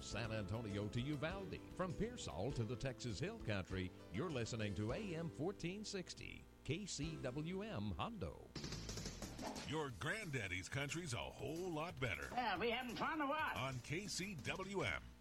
San Antonio to Uvalde, from Pearsall to the Texas Hill Country, you're listening to AM 1460, KCWM Hondo. Your granddaddy's country's a whole lot better. Yeah, we having fun or what? On KCWM.